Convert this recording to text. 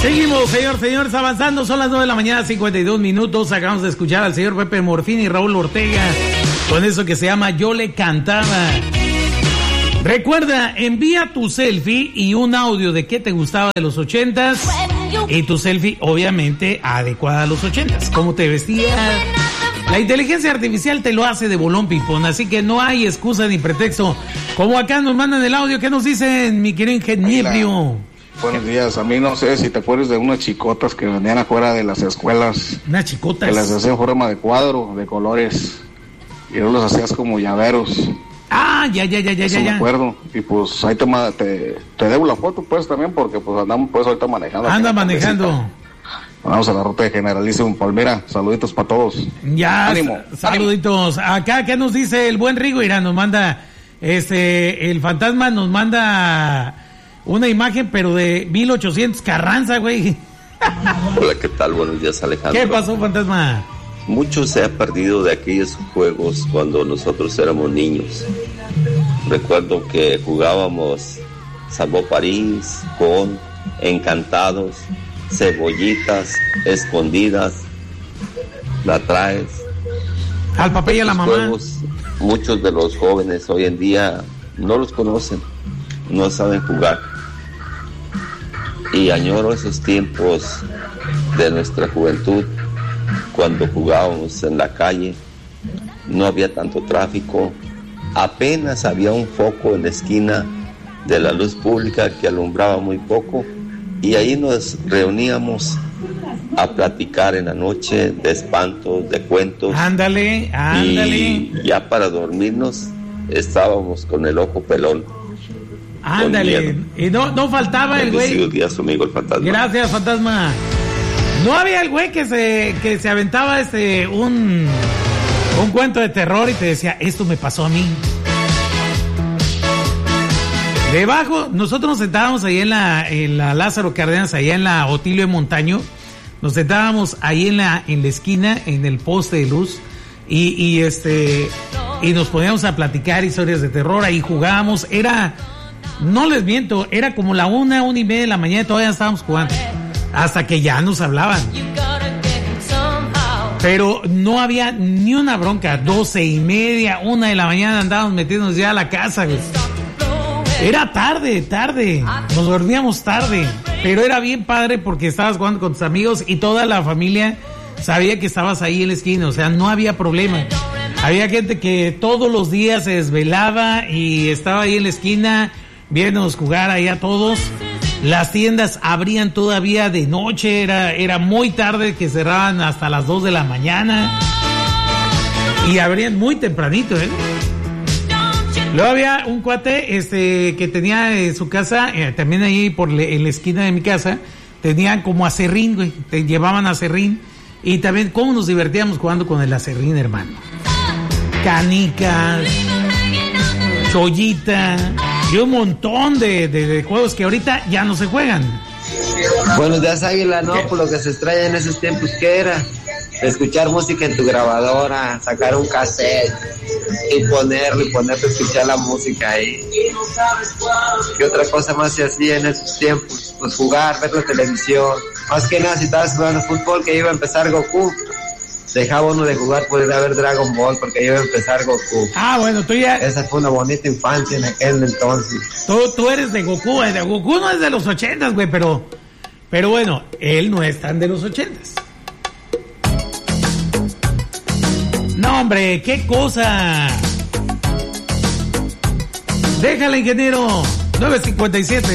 Seguimos, señores, avanzando. Son las 9 de la mañana, 52 minutos. Acabamos de escuchar al señor Pepe Morfín y Raúl Ortega con eso que se llama Yo le cantaba. Recuerda, envía tu selfie y un audio de qué te gustaba de los 80s. Y tu selfie, obviamente, adecuada a los 80s. ¿Cómo te vestías? La inteligencia artificial te lo hace de bolón ping-pong, así que no hay excusa ni pretexto. Como acá nos mandan el audio, ¿qué nos dicen, mi querido ingeniero? Buenos días, a mí no sé si te acuerdas de unas chicotas que vendían afuera de las escuelas. Unas chicotas. Que las hacían en forma de cuadro, de colores. Y no los hacías como llaveros. Ah, ya. Me acuerdo. Y pues ahí te debo la foto pues también porque pues andamos pues ahorita manejando. Anda manejando. Vamos a la ruta de Generalísimo Palmera. Saluditos para todos. Ya, ánimo. Saluditos. Acá, ¿qué nos dice el buen Rigo? Irán nos manda, el fantasma nos manda una imagen, pero de 1800 Carranza, güey. Hola, ¿qué tal? Buenos días, Alejandro. ¿Qué pasó, fantasma? Mucho se ha perdido de aquellos juegos cuando nosotros éramos niños. Recuerdo que jugábamos Salvó París, con Encantados, Cebollitas, Escondidas, La Traes. Al papá y a la mamá. Juegos, muchos de los jóvenes hoy en día no los conocen, no saben jugar. Y añoro esos tiempos de nuestra juventud, cuando jugábamos en la calle, no había tanto tráfico, apenas había un foco en la esquina de la luz pública que alumbraba muy poco, y ahí nos reuníamos a platicar en la noche de espantos, de cuentos. Ándale. Y ya para dormirnos estábamos con el ojo pelón. Ándale. Y no faltaba el güey. Bendecidos días, amigo el fantasma. Gracias, fantasma. No había el güey que se aventaba un cuento de terror y te decía, esto me pasó a mí. Debajo, nosotros nos sentábamos ahí en la Lázaro Cárdenas, allá en la Otilio de Montaño. Nos sentábamos ahí en la esquina, en el poste de luz, y nos poníamos a platicar historias de terror. Ahí jugábamos. No les miento, era como la 1:30 de la mañana y todavía estábamos jugando. Hasta que ya nos hablaban. Pero no había ni una bronca. 12:30, 1 de la mañana andábamos metiéndonos ya a la casa, güey. Era tarde. Nos dormíamos tarde. Pero era bien padre porque estabas jugando con tus amigos y toda la familia sabía que estabas ahí en la esquina. O sea, no había problema. Había gente que todos los días se desvelaba y estaba ahí en la esquina viéndonos jugar ahí a todos. Las tiendas abrían todavía de noche, era muy tarde, que cerraban hasta las 2 de la mañana. Y abrían muy tempranito, Luego había un cuate que tenía su casa, también ahí en la esquina de mi casa, tenían como acerrín, güey, te llevaban acerrín. Y también cómo nos divertíamos jugando con el acerrín, hermano. Canicas, chollita y un montón de juegos que ahorita ya no se juegan. Buenos días, Águila. No, por lo que se extraña en esos tiempos, ¿qué era? Escuchar música en tu grabadora, sacar un cassette y ponerte a escuchar la música ahí. ¿Qué otra cosa más se hacía en esos tiempos? Pues jugar, ver la televisión. Más que nada, si estabas jugando fútbol que iba a empezar Goku, dejaba uno de jugar por ir a ver Dragon Ball porque iba a empezar Goku. Ah, bueno, tú ya... Esa fue una bonita infancia en aquel entonces. Tú eres de Goku, Goku no es de los 80s, güey, pero bueno, él no es tan de los 80s. No, hombre, qué cosa. Déjala, ingeniero. 9:57.